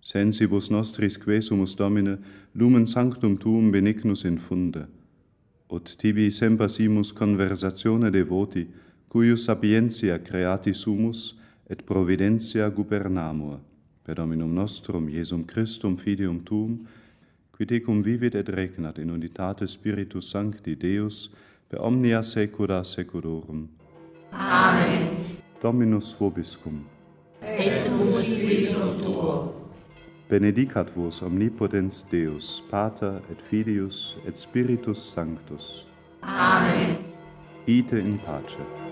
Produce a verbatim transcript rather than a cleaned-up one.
Sensibus nostris quesumus Domine, lumen sanctum tuum benignus infunde, ut tibi semper simus conversatione devoti, cuius sapientia creati sumus, et providentia gubernamur, per Dominum nostrum, Iesum Christum, Filium tuum, qui tecum vivit et regnat in unitate Spiritus Sancti Deus, per omnia saecula saeculorum. Amen. Dominus vobiscum. Et cum spiritum tuo. Benedicat vos omnipotens Deus, Pater et Filius et Spiritus Sanctus. Amen. Ite in pace.